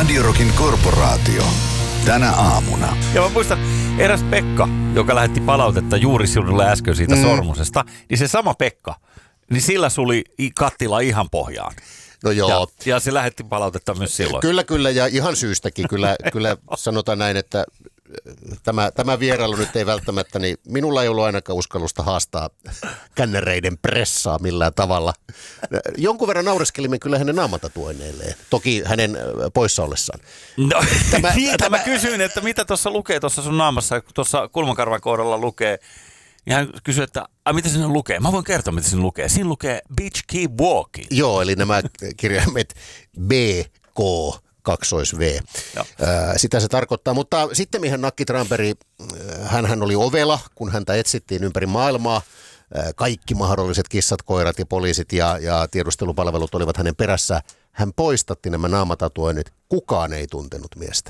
Radio Rockin korporaatio. Tänä aamuna. Ja mä muistan, eräs Pekka, joka lähetti palautetta juuri sinulle äsken siitä sormusesta, niin se sama Pekka, niin sillä suli kattila ihan pohjaan. No joo. Ja se lähetti palautetta myös silloin. Kyllä, ja ihan syystäkin. Kyllä sanotaan näin, että tämä vierailu nyt ei välttämättä, niin minulla ei ollut ainakaan uskallusta haastaa kännereiden pressaa millään tavalla. Jonkun verran naureskelimme kyllä hänen naamatatuoinneilleen, toki hänen poissa ollessaan. No, mä kysyin, että mitä tuossa lukee tuossa sun naamassa, tuossa kulmakarvan kohdalla lukee. Ja hän kysyi, että mitä siinä lukee? Mä voin kertoa, mitä siinä lukee. Siinä lukee Bitch Keep Walking. Joo, eli nämä kirjaimet B, K, 2V. Sitä se tarkoittaa, mutta sitten mihin Nakki Tranberg, hän oli ovela, kun häntä etsittiin ympäri maailmaa. Kaikki mahdolliset kissat, koirat ja poliisit ja tiedustelupalvelut olivat hänen perässä. Hän poistatti nämä naamatatuoinnit. Kukaan ei tuntenut miestä.